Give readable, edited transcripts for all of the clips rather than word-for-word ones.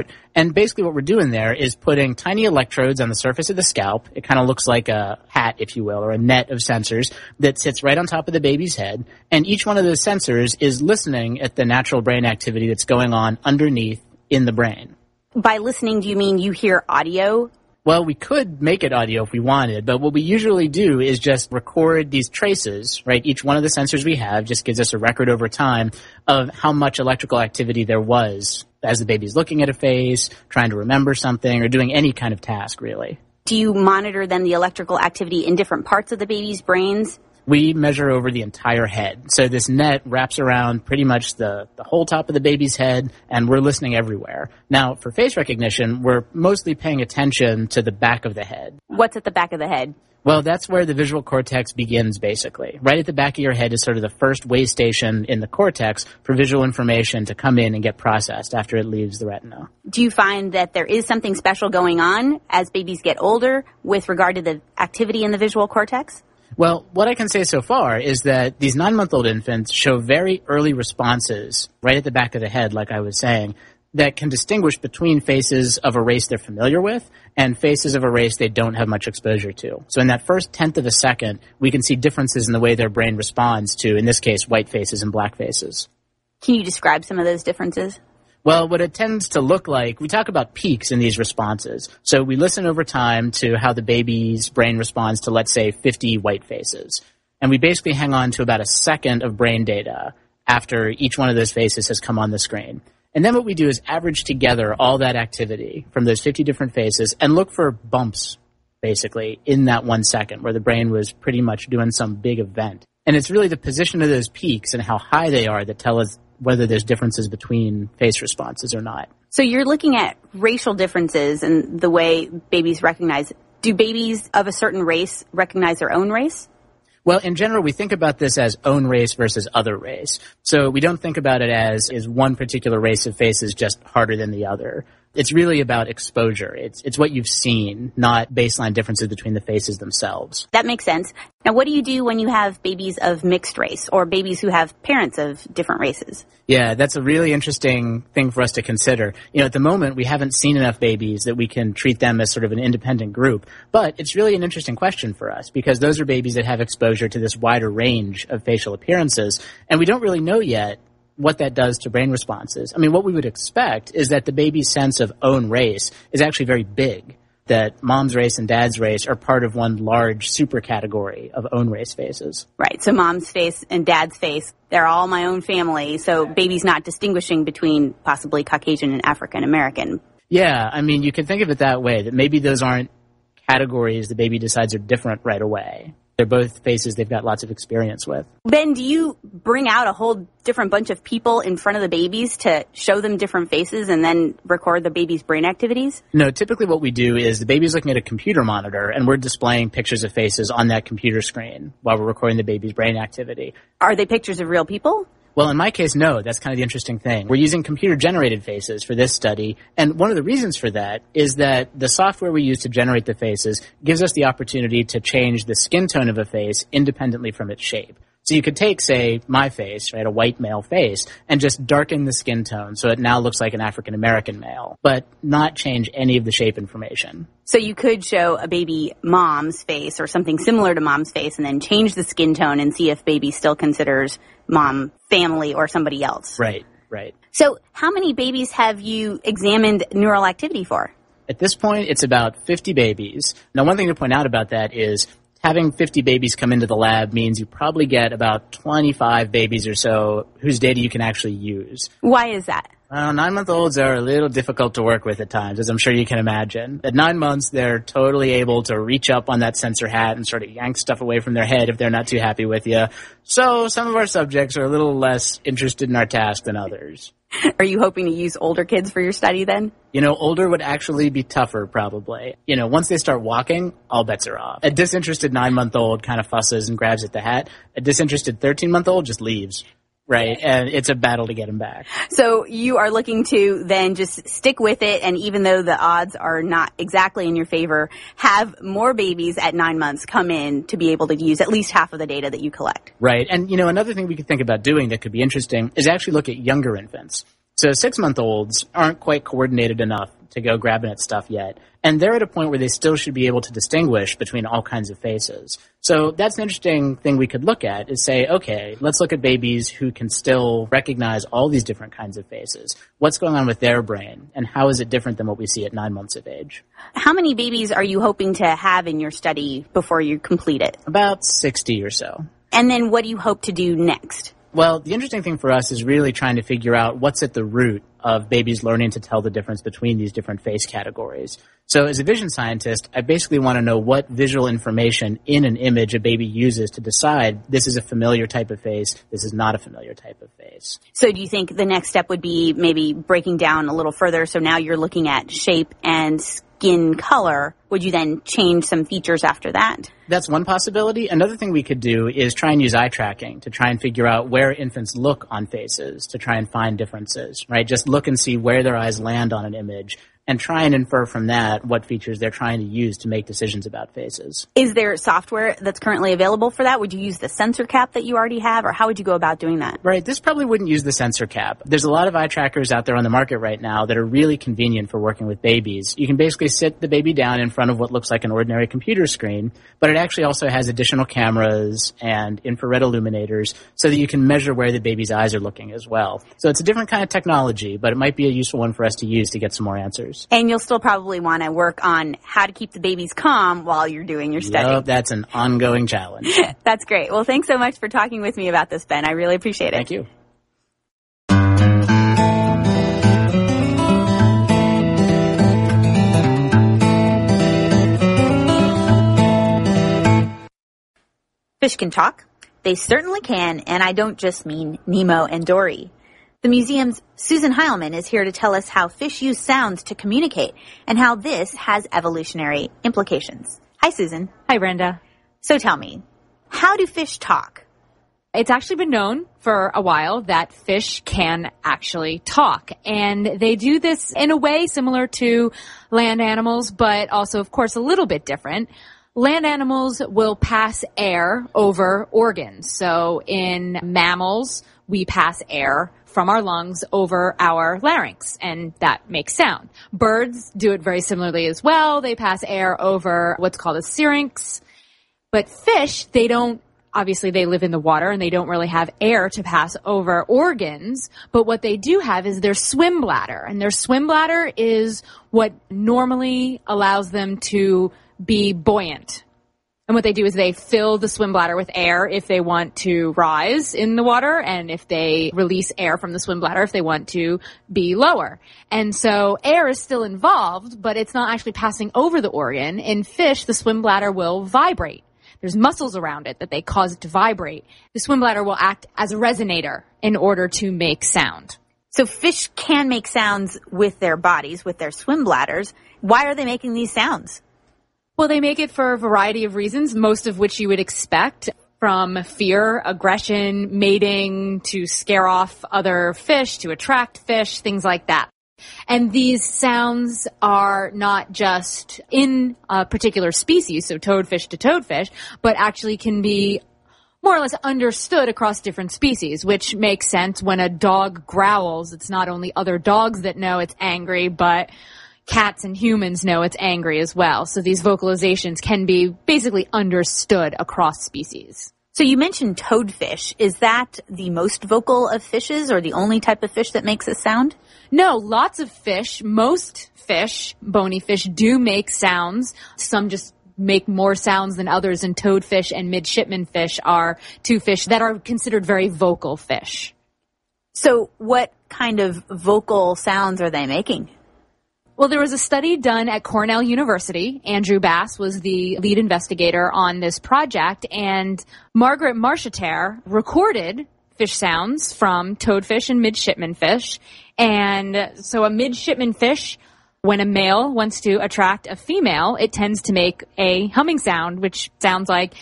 And basically what we're doing there is putting tiny electrodes on the surface of the scalp. It kind of looks like a hat, if you will, or a net of sensors that sits right on top of the baby's head. And each one of those sensors is listening at the natural brain activity that's going on underneath in the brain. By listening, do you mean you hear audio? Well, we could make it audio if we wanted, but what we usually do is just record these traces, right? Each one of the sensors we have just gives us a record over time of how much electrical activity there was as the baby's looking at a face, trying to remember something, or doing any kind of task, really. Do you monitor then the electrical activity in different parts of the baby's brains? We measure over the entire head. So this net wraps around pretty much the whole top of the baby's head, and we're listening everywhere. Now, for face recognition, we're mostly paying attention to the back of the head. What's at the back of the head? Well, that's where the visual cortex begins, basically. Right at the back of your head is sort of the first way station in the cortex for visual information to come in and get processed after it leaves the retina. Do you find that there is something special going on as babies get older with regard to the activity in the visual cortex? Well, what I can say so far is that these 9-month-old infants show very early responses right at the back of the head, like I was saying, that can distinguish between faces of a race they're familiar with and faces of a race they don't have much exposure to. So in that first tenth of a second, we can see differences in the way their brain responds to, in this case, white faces and black faces. Can you describe some of those differences? Well, what it tends to look like, we talk about peaks in these responses. So we listen over time to how the baby's brain responds to, let's say, 50 white faces. And we basically hang on to about a second of brain data after each one of those faces has come on the screen. And then what we do is average together all that activity from those 50 different faces and look for bumps, basically, in that 1 second where the brain was pretty much doing some big event. And it's really the position of those peaks and how high they are that tell us whether there's differences between face responses or not. So you're looking at racial differences in the way babies recognize. Do babies of a certain race recognize their own race? Well, in general, we think about this as own race versus other race. So we don't think about it as is one particular race of faces just harder than the other. It's really about exposure. It's what you've seen, not baseline differences between the faces themselves. That makes sense. Now, what do you do when you have babies of mixed race or babies who have parents of different races? Yeah, that's a really interesting thing for us to consider. At the moment, we haven't seen enough babies that we can treat them as sort of an independent group. But it's really an interesting question for us because those are babies that have exposure to this wider range of facial appearances. And we don't really know yet what that does to brain responses. I mean, what we would expect is that the baby's sense of own race is actually very big, that mom's race and dad's race are part of one large super category of own race faces. Right, so mom's face and dad's face, they're all my own family, so baby's not distinguishing between possibly Caucasian and African American. Yeah, I mean, you can think of it that way, that maybe those aren't categories the baby decides are different right away. They're both faces they've got lots of experience with. Ben, do you bring out a whole different bunch of people in front of the babies to show them different faces and then record the baby's brain activities? No, typically what we do is the baby's looking at a computer monitor and we're displaying pictures of faces on that computer screen while we're recording the baby's brain activity. Are they pictures of real people? Well, in my case, no. That's kind of the interesting thing. We're using computer-generated faces for this study, and one of the reasons for that is that the software we use to generate the faces gives us the opportunity to change the skin tone of a face independently from its shape. So you could take, say, my face, right, a white male face, and just darken the skin tone so it now looks like an African-American male, but not change any of the shape information. So you could show a baby mom's face or something similar to mom's face and then change the skin tone and see if baby still considers mom family or somebody else. Right. So how many babies have you examined neural activity for? At this point, it's about 50 babies. Now, one thing to point out about that is having 50 babies come into the lab means you probably get about 25 babies or so whose data you can actually use. Why is that? 9-month-olds are a little difficult to work with at times, as I'm sure you can imagine. At 9 months, they're totally able to reach up on that sensor hat and sort of yank stuff away from their head if they're not too happy with you. So some of our subjects are a little less interested in our task than others. Are you hoping to use older kids for your study then? Older would actually be tougher, probably. Once they start walking, all bets are off. A disinterested 9-month-old kind of fusses and grabs at the hat. A disinterested 13-month-old just leaves. Right, and it's a battle to get him back. So you are looking to then just stick with it, and even though the odds are not exactly in your favor, have more babies at 9 months come in to be able to use at least half of the data that you collect. Right, and another thing we could think about doing that could be interesting is actually look at younger infants. So 6-month-olds aren't quite coordinated enough to go grabbing at stuff yet. And they're at a point where they still should be able to distinguish between all kinds of faces. So that's an interesting thing we could look at is say, okay, let's look at babies who can still recognize all these different kinds of faces. What's going on with their brain and how is it different than what we see at 9 months of age? How many babies are you hoping to have in your study before you complete it? About 60 or so. And then what do you hope to do next? Well, the interesting thing for us is really trying to figure out what's at the root of babies learning to tell the difference between these different face categories. So as a vision scientist, I basically want to know what visual information in an image a baby uses to decide this is a familiar type of face, this is not a familiar type of face. So do you think the next step would be maybe breaking down a little further? So now you're looking at shape and skin color. Would you then change some features after that? That's one possibility. Another thing we could do is try and use eye tracking to try and figure out where infants look on faces to try and find differences, right? Just look and see where their eyes land on an image and try and infer from that what features they're trying to use to make decisions about faces. Is there software that's currently available for that? Would you use the sensor cap that you already have, or how would you go about doing that? Right. This probably wouldn't use the sensor cap. There's a lot of eye trackers out there on the market right now that are really convenient for working with babies. You can basically sit the baby down in front of what looks like an ordinary computer screen, but it actually also has additional cameras and infrared illuminators so that you can measure where the baby's eyes are looking as well. So it's a different kind of technology, but it might be a useful one for us to use to get some more answers. And you'll still probably want to work on how to keep the babies calm while you're doing your study. Yep, that's an ongoing challenge. That's great. Well, thanks so much for talking with me about this, Ben. I really appreciate it. Thank you. Fish can talk. They certainly can, and I don't just mean Nemo and Dory. The museum's Susan Heilman is here to tell us how fish use sounds to communicate and how this has evolutionary implications. Hi, Susan. Hi, Brenda. So tell me, how do fish talk? It's actually been known for a while that fish can actually talk. And they do this in a way similar to land animals, but also, of course, a little bit different. Land animals will pass air over organs. So in mammals, we pass air from our lungs over our larynx, and that makes sound. Birds do it very similarly as well. They pass air over what's called a syrinx. But fish, they don't, obviously they live in the water and they don't really have air to pass over organs, but what they do have is their swim bladder, and their swim bladder is what normally allows them to be buoyant. And what they do is they fill the swim bladder with air if they want to rise in the water, and if they release air from the swim bladder if they want to be lower. And so air is still involved, but it's not actually passing over the organ. In fish, the swim bladder will vibrate. There's muscles around it that they cause it to vibrate. The swim bladder will act as a resonator in order to make sound. So fish can make sounds with their bodies, with their swim bladders. Why are they making these sounds? Well, they make it for a variety of reasons, most of which you would expect, from fear, aggression, mating, to scare off other fish, to attract fish, things like that. And these sounds are not just in a particular species, so toadfish to toadfish, but actually can be more or less understood across different species, which makes sense. When a dog growls, it's not only other dogs that know it's angry, but cats and humans know it's angry as well. So these vocalizations can be basically understood across species. So you mentioned toadfish. Is that the most vocal of fishes, or the only type of fish that makes a sound? No, lots of fish, most fish, bony fish, do make sounds. Some just make more sounds than others, and toadfish and midshipman fish are two fish that are considered very vocal fish. So what kind of vocal sounds are they making? Well, there was a study done at Cornell University. Andrew Bass was the lead investigator on this project, and Margaret Marcheterre recorded fish sounds from toadfish and midshipman fish. And so a midshipman fish, when a male wants to attract a female, it tends to make a humming sound, which sounds like...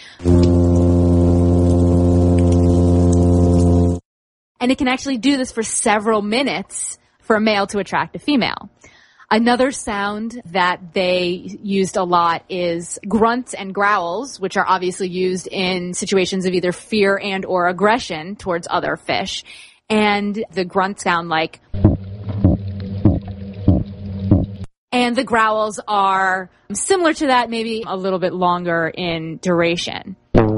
And it can actually do this for several minutes for a male to attract a female. Another sound that they used a lot is grunts and growls, which are obviously used in situations of either fear and or aggression towards other fish. And the grunts sound like... And the growls are similar to that, maybe a little bit longer in duration.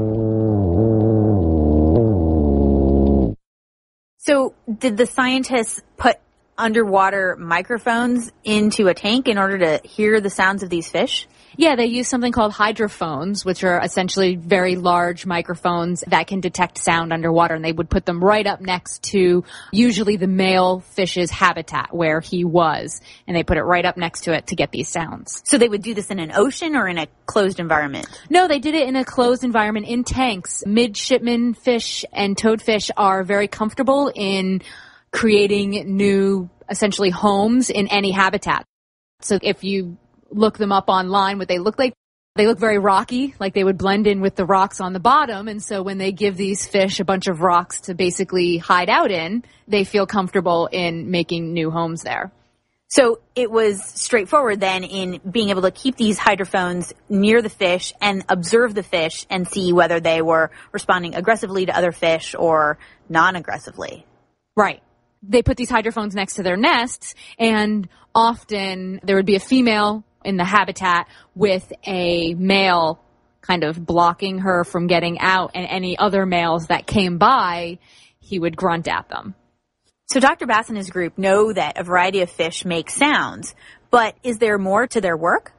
So did the scientists put underwater microphones into a tank in order to hear the sounds of these fish? Yeah, they use something called hydrophones, which are essentially very large microphones that can detect sound underwater, and they would put them right up next to usually the male fish's habitat where he was, and they put it right up next to it to get these sounds. So they would do this in an ocean or in a closed environment? No, they did it in a closed environment in tanks. Midshipman fish and toadfish are very comfortable in creating new, essentially, homes in any habitat. So if you look them up online, what they look like, they look very rocky, like they would blend in with the rocks on the bottom. And so when they give these fish a bunch of rocks to basically hide out in, they feel comfortable in making new homes there. So it was straightforward then in being able to keep these hydrophones near the fish and observe the fish and see whether they were responding aggressively to other fish or non-aggressively. Right. They put these hydrophones next to their nests, and often there would be a female in the habitat with a male kind of blocking her from getting out, and any other males that came by, he would grunt at them. So Dr. Bass and his group know that a variety of fish make sounds, but is there more to their work?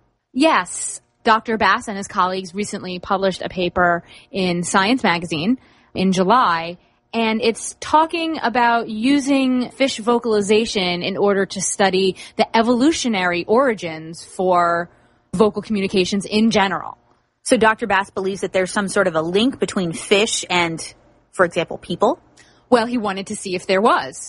Yes. Dr. Bass and his colleagues recently published a paper in Science magazine in July, and it's talking about using fish vocalization in order to study the evolutionary origins for vocal communications in general. So Dr. Bass believes that there's some sort of a link between fish and, for example, people? Well, he wanted to see if there was.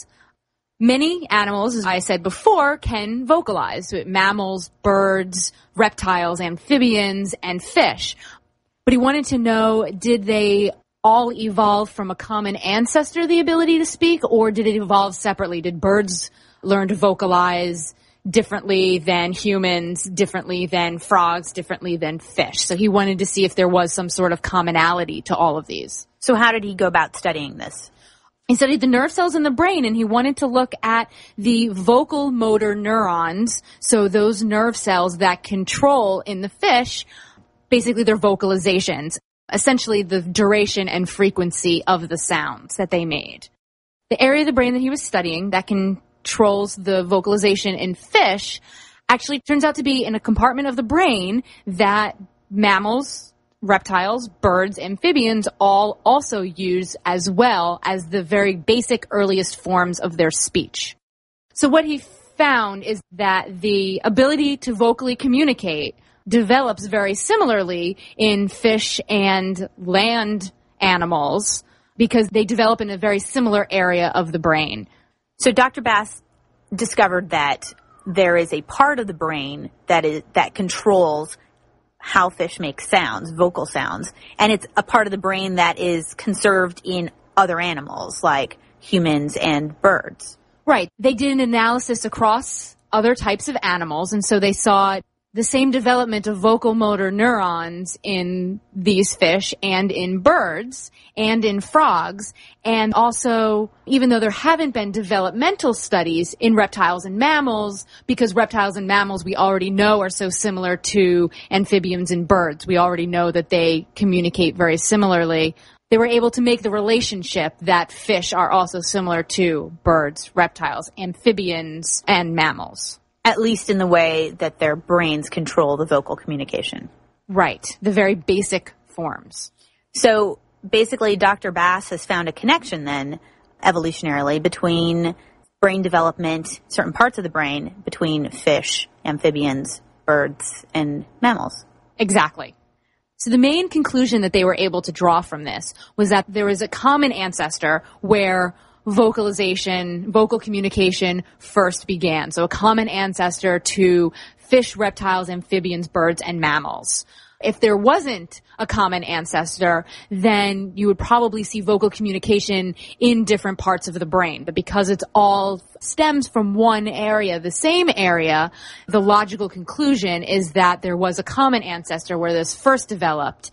Many animals, as I said before, can vocalize. Mammals, birds, reptiles, amphibians, and fish. But he wanted to know, did they all evolve from a common ancestor, the ability to speak, or did it evolve separately? Did birds learn to vocalize differently than humans, differently than frogs, differently than fish? So he wanted to see if there was some sort of commonality to all of these. So how did he go about studying this? He studied the nerve cells in the brain, and he wanted to look at the vocal motor neurons, so those nerve cells that control in the fish, basically their vocalizations, essentially the duration and frequency of the sounds that they made. The area of the brain that he was studying that controls the vocalization in fish actually turns out to be in a compartment of the brain that mammals, reptiles, birds, amphibians all also use, as well as the very basic earliest forms of their speech. So what he found is that the ability to vocally communicate develops very similarly in fish and land animals because they develop in a very similar area of the brain. So Dr. Bass discovered that there is a part of the brain that controls how fish make sounds, vocal sounds, and it's a part of the brain that is conserved in other animals like humans and birds. Right. They did an analysis across other types of animals, and so they saw the same development of vocal motor neurons in these fish and in birds and in frogs. And also, even though there haven't been developmental studies in reptiles and mammals, because reptiles and mammals we already know are so similar to amphibians and birds, we already know that they communicate very similarly, they were able to make the relationship that fish are also similar to birds, reptiles, amphibians, and mammals. At least in the way that their brains control the vocal communication. Right. The very basic forms. So basically, Dr. Bass has found a connection then, evolutionarily, between brain development, certain parts of the brain, between fish, amphibians, birds, and mammals. Exactly. So the main conclusion that they were able to draw from this was that there is a common ancestor where vocalization, vocal communication first began. So a common ancestor to fish, reptiles, amphibians, birds, and mammals. If there wasn't a common ancestor, then you would probably see vocal communication in different parts of the brain. But because it's all stems from one area, the same area, the logical conclusion is that there was a common ancestor where this first developed.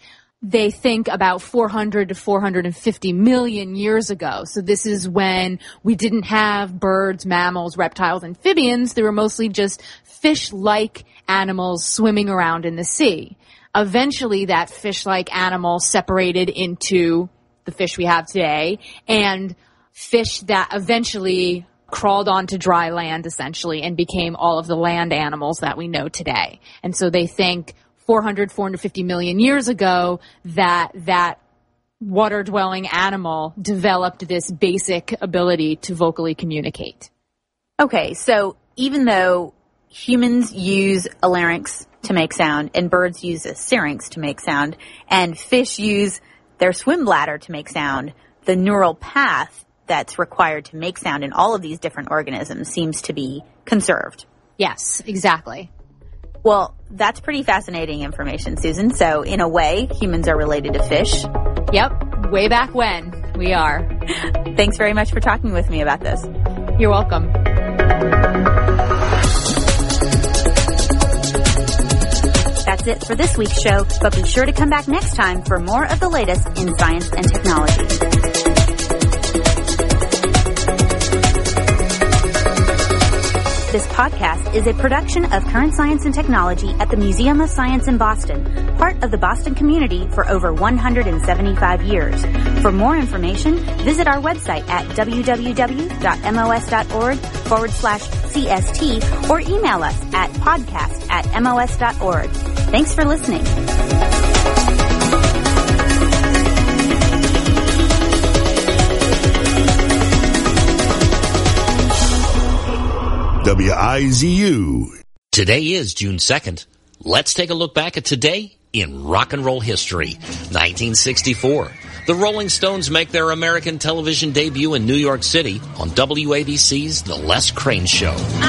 they think about 400 to 450 million years ago. So this is when we didn't have birds, mammals, reptiles, amphibians. They were mostly just fish-like animals swimming around in the sea. Eventually, that fish-like animal separated into the fish we have today, and fish that eventually crawled onto dry land, essentially, and became all of the land animals that we know today. And so they think 450 million years ago that water-dwelling animal developed this basic ability to vocally communicate. Okay, so even though humans use a larynx to make sound, and birds use a syrinx to make sound, and fish use their swim bladder to make sound, the neural path that's required to make sound in all of these different organisms seems to be conserved. Yes, exactly. Well, that's pretty fascinating information, Susan. So, in a way, humans are related to fish. Yep, way back when. We are. Thanks very much for talking with me about this. You're welcome. That's it for this week's show, but be sure to come back next time for more of the latest in science and technology. This podcast is a production of Current Science and Technology at the Museum of Science in Boston, part of the Boston community for over 175 years. For more information, visit our website at www.mos.org/CST or email us at podcast@mos.org. Thanks for listening. WIZU. Today is June 2nd. Let's take a look back at today in rock and roll history. 1964. The Rolling Stones make their American television debut in New York City on WABC's The Les Crane Show.